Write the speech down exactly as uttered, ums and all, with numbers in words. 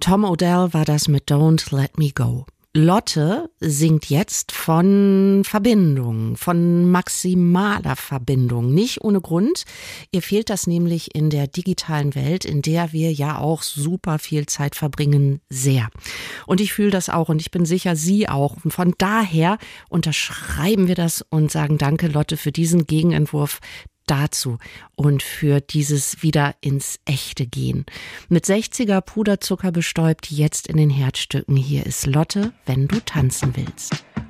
Tom Odell war das mit Don't Let Me Go. Lotte singt jetzt von Verbindung, von maximaler Verbindung. Nicht ohne Grund. Ihr fehlt das nämlich in der digitalen Welt, in der wir ja auch super viel Zeit verbringen, sehr. Und ich fühle das auch und ich bin sicher, Sie auch. Und von daher unterschreiben wir das und sagen danke, Lotte, für diesen Gegenentwurf dazu und für dieses wieder ins Echte gehen. Mit sechziger Puderzucker bestäubt, jetzt in den Herzstücken. Hier ist Lotte, wenn du tanzen willst.